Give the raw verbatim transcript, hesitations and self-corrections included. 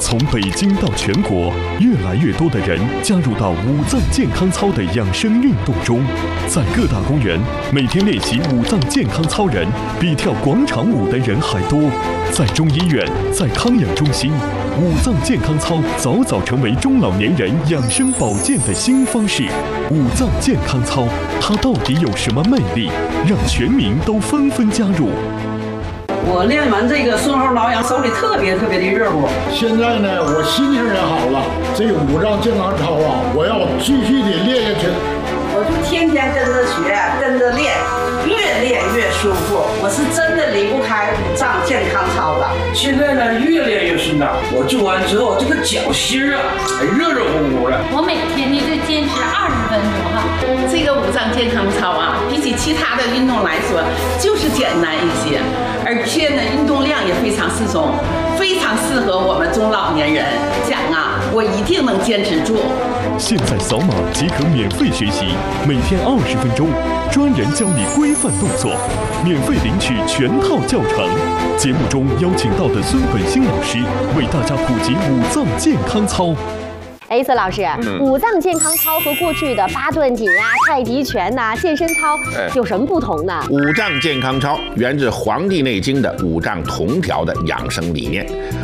从北京到全国，越来越多的人加入到五脏健康操的养生运动中。在各大公园，每天练习五脏健康操人比跳广场舞的人还多。在中医院，在康养中心，五脏健康操早早成为中老年人养生保健的新方式。五脏健康操，它到底有什么魅力，让全民都纷纷加入？ 我练完这个顺后挠痒，手里特别特别的热乎。 现在呢，我心情也好了。这个五脏健康操啊，我要继续的练下去。 我就天天跟着学，跟着练，越练越舒服。我是真的离不开五脏健康操的。 现在呢，越练越顺当。我做完之后，这个脚心啊，还热热乎乎的。 我每天呢就坚持二十分钟哈。 这个五脏健康操啊，比起其他的运动来说，就是简单一些，而且呢，运动量也非常适中，非常适合我们中老年人。想啊，我一定能坚持住。 现在扫码即可免费学习，每天二十分钟，专人教你规范动作，免费领取全套教程。节目中邀请到的孙本兴老师为大家普及五脏健康操。 哎，孙老师， 嗯、 五脏健康操和过去的八段锦啊、太极拳呐、啊、健身操有什么不同呢？ 五脏健康操源自《黄帝内经》的五脏同调的养生理念，